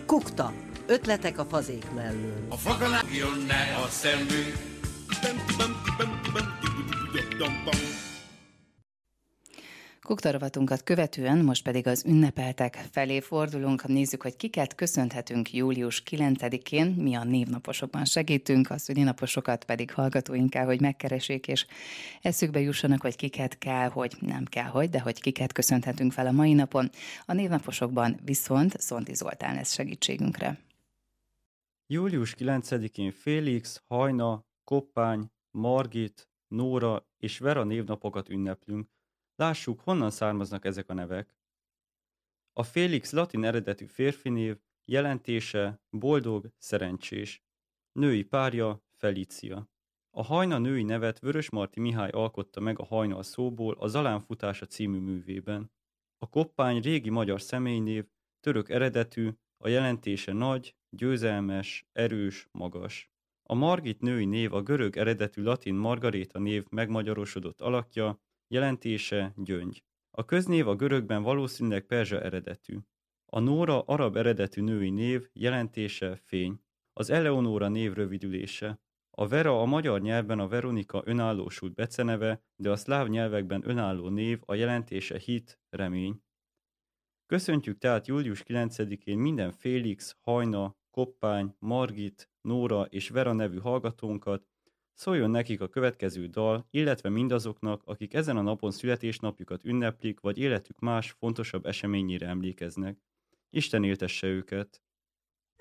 Kukta. Ötletek a fazék mellől. A fogalágjon ne a szemünk. Kukta rovatunkat követően most pedig az ünnepeltek felé fordulunk. Nézzük, hogy kiket köszönhetünk július 9-én. Mi a névnaposokban segítünk, a szülinaposokat pedig hallgatóink kell, hogy megkeressék, és eszükbe jussanak, hogy kiket kell, hogy nem kell, hogy, de hogy kiket köszönhetünk fel a mai napon. A névnaposokban viszont Szonti Zoltán lesz segítségünkre. Július 9-én Félix, Hajna, Koppány, Margit, Nóra és Vera névnapokat ünneplünk. Lássuk, honnan származnak ezek a nevek. A Félix latin eredetű férfi név, jelentése boldog, szerencsés. Női párja Felícia. A Hajna női nevet Vörösmarty Mihály alkotta meg a Hajnal szóból a Zalán futása című művében. A Koppány régi magyar személynév, török eredetű, a jelentése nagy, győzelmes, erős, magas. A Margit női név a görög eredetű latin Margaréta név megmagyarosodott alakja, jelentése gyöngy. A köznév a görögben valószínűleg perzsa eredetű. A Nóra arab eredetű női név, jelentése fény. Az Eleonóra név rövidülése. A Vera a magyar nyelvben a Veronika önállósult beceneve, de a szláv nyelvekben önálló név, a jelentése hit, remény. Köszöntjük tehát július 9-én minden Félix, Hajna, Koppány, Margit, Nóra és Vera nevű hallgatónkat. Szóljon nekik a következő dal, illetve mindazoknak, akik ezen a napon születésnapjukat ünneplik, vagy életük más, fontosabb eseményére emlékeznek. Isten éltesse őket!